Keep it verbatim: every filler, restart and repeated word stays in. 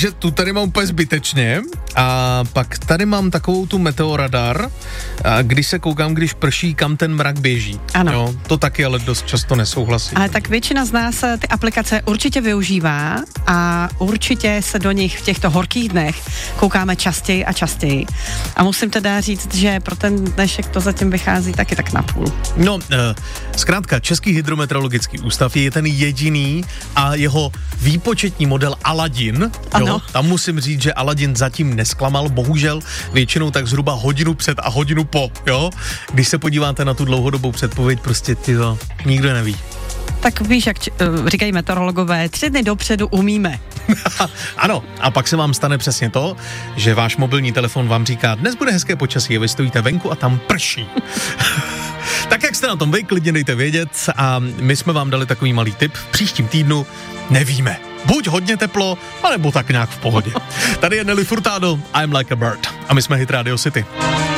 takže tu tady mám úplně zbytečně a pak tady mám takovou tu meteoradar, a když se koukám, když prší, kam ten mrak běží. Ano. Jo, to taky ale dost často nesouhlasí. Ale tak většina z nás ty aplikace určitě využívá a určitě se do nich v těchto horkých dnech koukáme častěji a častěji. A musím teda říct, že pro ten dnešek to zatím vychází taky tak napůl. No, eh, zkrátka, Český hydrometeorologický ústav je ten jediný a jeho výpočetní model Aladin, jo, tam musím říct, že Aladin zatím nesklamal, bohužel většinou tak zhruba hodinu před a hodinu po, jo. Když se podíváte na tu dlouhodobou předpověď, prostě tyjo, nikdo neví. Tak víš, jak č- říkají meteorologové, tři dny dopředu umíme. Ano, a pak se vám stane přesně to, že váš mobilní telefon vám říká, dnes bude hezké počasí, vy stojíte venku a tam prší. Tak jak jste na tom vy, klidně dejte vědět a my jsme vám dali takový malý tip. V příštím týdnu nevíme. Buď hodně teplo, anebo tak nějak v pohodě. Tady je Nelly Furtado, I'm Like a Bird a my jsme Hit Radio City.